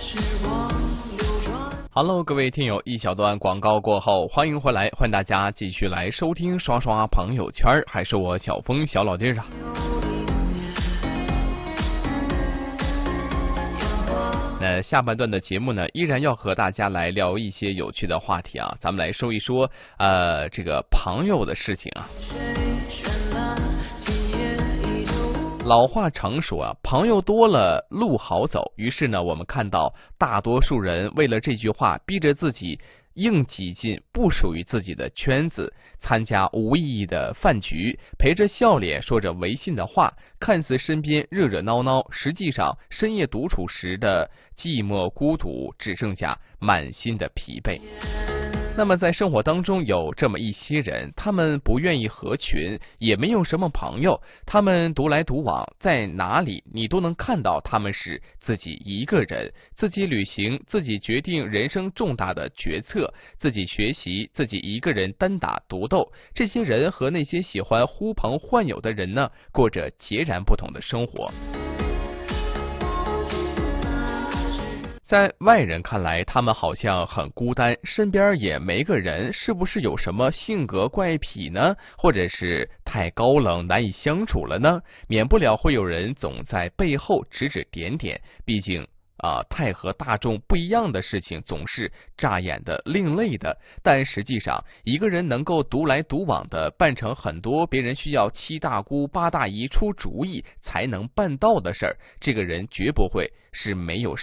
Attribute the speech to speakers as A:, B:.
A: Hello， 各位听友，一小段广告过后，欢迎回来，欢迎大家继续来收听刷刷朋友圈，还是我小峰小老弟啊。那下半段的节目呢，依然要和大家来聊一些有趣的话题啊，咱们来说一说这个朋友的事情啊。老话常说啊，朋友多了路好走。于是呢，我们看到大多数人为了这句话，逼着自己硬挤进不属于自己的圈子，参加无意义的饭局，陪着笑脸说着违信的话，看似身边热热闹闹，实际上深夜独处时的寂寞孤独，只剩下满心的疲惫。那么在生活当中有这么一些人，他们不愿意合群，也没有什么朋友，他们独来独往，在哪里你都能看到他们是自己一个人，自己旅行，自己决定人生重大的决策，自己学习，自己一个人单打独斗。这些人和那些喜欢呼朋唤友的人呢，过着截然不同的生活。在外人看来，他们好像很孤单，身边也没个人，是不是有什么性格怪癖呢？或者是太高冷难以相处了呢？免不了会有人总在背后指指点点，毕竟太和大众不一样的事情总是乍眼的另类的，但实际上一个人能够独来独往的办成很多别人需要七大姑八大姨出主意才能办到的事儿，这个人绝不会是没有